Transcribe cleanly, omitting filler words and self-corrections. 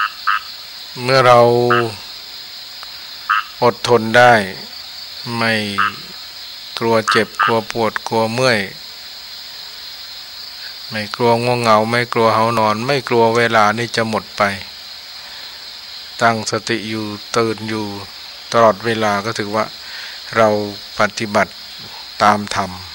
เมื่อเราอดทนได้ไม่กลัวเจ็บกลัวปวดกลัวเมื่อยไม่กลัวง่วงเหงาไม่กลัวหานอนไม่กลัวเวลานี่จะหมดไปตั้งสติอยู่ตื่นอยู่ตลอดเวลาก็ถือว่าเราปฏิบัติตามธรรม